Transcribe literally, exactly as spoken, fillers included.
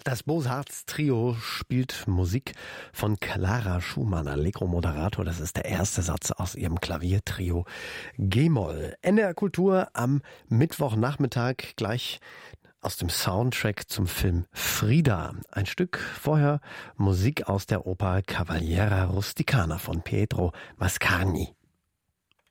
Das Beaux-Arts-Trio spielt Musik von Clara Schumann, Allegro Moderato. Das ist der erste Satz aus ihrem Klaviertrio G-Moll. N D R Kultur am Mittwochnachmittag gleich aus dem Soundtrack zum Film Frida. Ein Stück vorher Musik aus der Oper Cavaliera Rusticana von Pietro Mascagni.